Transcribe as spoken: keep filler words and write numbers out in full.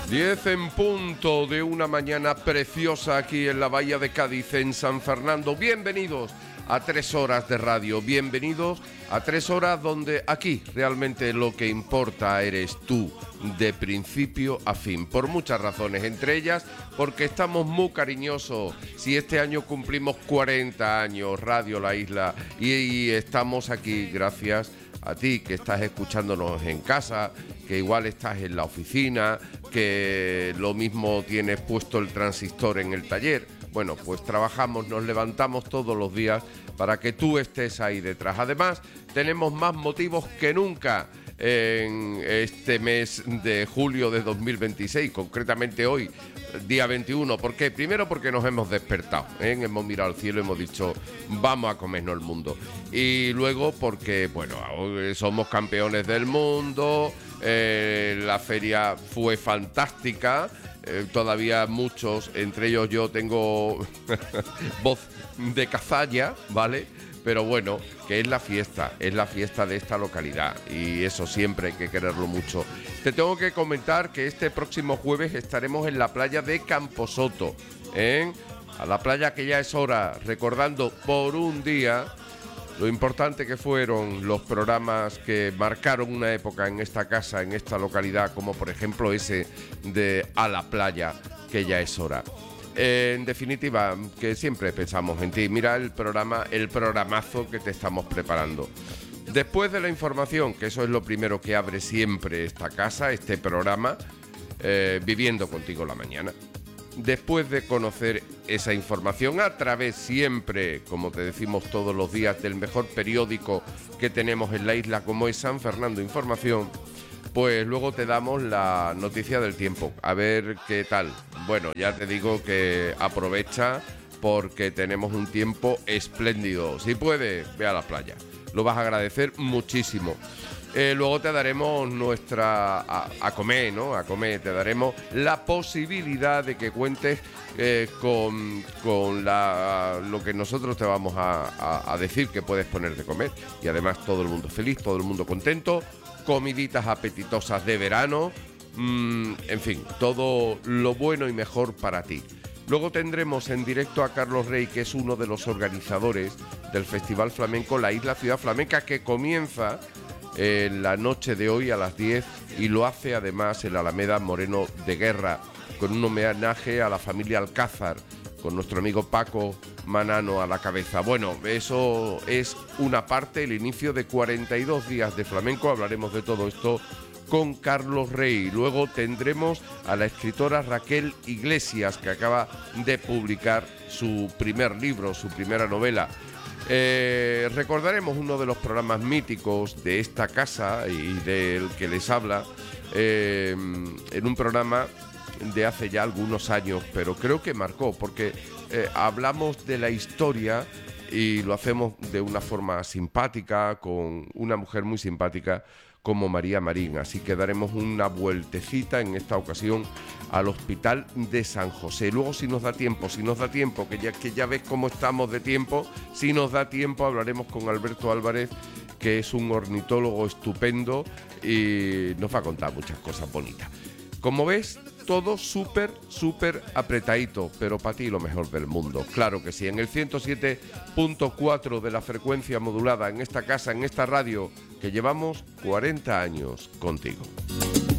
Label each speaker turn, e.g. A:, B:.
A: Diez en punto de una mañana preciosa aquí en la Bahía de Cádiz, en San Fernando. Bienvenidos a tres horas de radio, bienvenidos a tres horas donde aquí realmente lo que importa eres tú, de principio a fin, por muchas razones, entre ellas porque estamos muy cariñosos. Si este año cumplimos cuarenta años, Radio La Isla, y, y estamos aquí gracias a ti que estás escuchándonos en casa, que igual estás en la oficina, que lo mismo tienes puesto el transistor en el taller. Bueno, pues trabajamos, nos levantamos todos los días para que tú estés ahí detrás. Además, tenemos más motivos que nunca en este mes de julio de dos mil veintiséis, concretamente hoy, día veintiuno. ¿Por qué? Primero porque nos hemos despertado, ¿eh? Hemos mirado al cielo y hemos dicho, vamos a comernos el mundo. Y luego porque, bueno, somos campeones del mundo, eh, la feria fue fantástica. Eh, todavía muchos, entre ellos yo tengo voz de cazalla, ¿vale? Pero bueno, que es la fiesta, es la fiesta de esta localidad y eso siempre hay que quererlo mucho. Te tengo que comentar que este próximo jueves estaremos en la playa de Camposoto, ¿eh? A la playa que ya es hora, recordando por un día lo importante que fueron los programas que marcaron una época en esta casa, en esta localidad, como por ejemplo ese de A la playa, que ya es hora. Eh, en definitiva, que siempre pensamos en ti. Mira el programa, el programazo que te estamos preparando. Después de la información, que eso es lo primero que abre siempre esta casa, este programa, eh, Viviendo Contigo la Mañana. Después de conocer esa información a través siempre, como te decimos todos los días, del mejor periódico que tenemos en la isla, como es San Fernando Información, pues luego te damos la noticia del tiempo, a ver qué tal. Bueno, ya te digo que aprovecha porque tenemos un tiempo espléndido. Si puedes, ve a la playa, lo vas a agradecer muchísimo. Eh, luego te daremos nuestra... A, a comer, ¿no? A comer. Te daremos la posibilidad de que cuentes eh, con, con la, lo que nosotros te vamos a, a, a decir que puedes poner de comer. Y además todo el mundo feliz, todo el mundo contento. Comiditas apetitosas de verano. Mmm, en fin, todo lo bueno y mejor para ti. Luego tendremos en directo a Carlos Rey, que es uno de los organizadores del Festival Flamenco La Isla Ciudad Flamenca, que comienza en la noche de hoy a las diez y lo hace además en la Alameda Moreno de Guerra, con un homenaje a la familia Alcázar, con nuestro amigo Paco Manano a la cabeza. Bueno, eso es una parte, el inicio de cuarenta y dos días de flamenco. Hablaremos de todo esto con Carlos Rey. Luego tendremos a la escritora Raquel Iglesias, que acaba de publicar su primer libro, su primera novela. Eh, recordaremos uno de los programas míticos de esta casa y del que les habla, eh, en un programa de hace ya algunos años, pero creo que marcó, porque eh, hablamos de la historia y lo hacemos de una forma simpática, con una mujer muy simpática como María Marín. Así que daremos una vueltecita en esta ocasión al Hospital de San José. Luego, si nos da tiempo, si nos da tiempo, que ya, que ya ves cómo estamos de tiempo, si nos da tiempo hablaremos con Alberto Álvarez, que es un ornitólogo estupendo y nos va a contar muchas cosas bonitas. Como ves, todo súper, súper apretadito, pero para ti lo mejor del mundo. Claro que sí, en el ciento siete punto cuatro de la frecuencia modulada, en esta casa, en esta radio, que llevamos cuarenta años contigo.